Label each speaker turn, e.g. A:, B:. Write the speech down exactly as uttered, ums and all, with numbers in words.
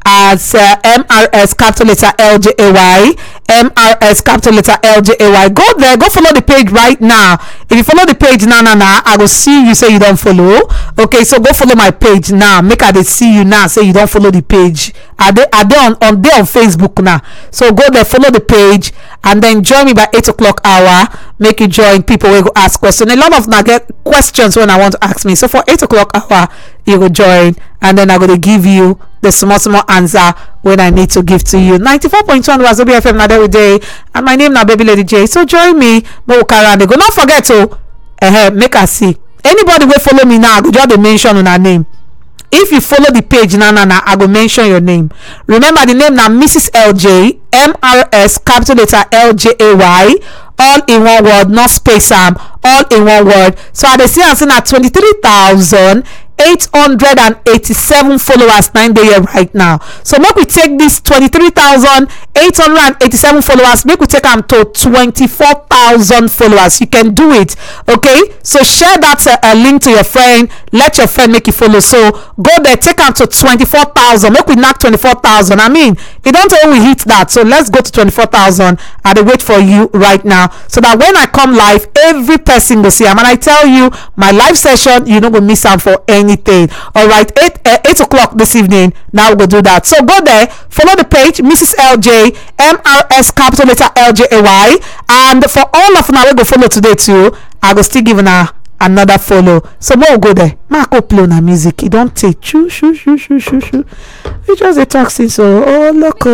A: as uh, M R S capital letter L J A Y, M R S capital letter L J A Y. Go there, go follow the page right now. If you follow the page now, now, now, I will see you say you don't follow. Okay, so go follow my page now. Make I dey see you now. Say you don't follow the page. Are they are they on on they on Facebook now? So go there, follow the page, and then join me by eight o'clock hour. Make you join people who go ask questions. A lot of now get questions when I want to ask me. So for eight o'clock hour, you go join, and then I'm gonna give you the small small answer when I need to give to you. ninety-four point one Wazobia F M na every day, and my name na Baby Lady J. So join me, mo carry and go. Not forget to uh, make us see anybody will follow me now. I go just dey mention on her name. If you follow the page now, now, now, I go mention your name. Remember the name now, Missus L J, M R S capital letter L J A Y, all in one word, not space am, all in one word. So I dey see am say na twenty-three thousand eight hundred eighty-seven followers nine day here right now. So make we take this twenty-three thousand eight hundred eighty-seven followers, make we take them to twenty-four thousand followers. You can do it. Okay, so share that uh, uh, link to your friend, let your friend make you follow. So go there, take them to twenty-four thousand, make we knock twenty-four thousand. I mean, you don't tell we hit that, so let's go to twenty-four thousand. I wait for you right now, so that when I come live, every person will see them. And I tell you, my live session, you don't go miss them for any anything. All right, eight uh, eight o'clock this evening. Now we'll do that. So go there, follow the page, Missus L J, M R S capital letter L J A Y, and for all of now we go follow today too. I will still give her another follow. So more go there. Marco play on music. You don't take choo choo choo choo choo choo. You just a taxi. So oh look.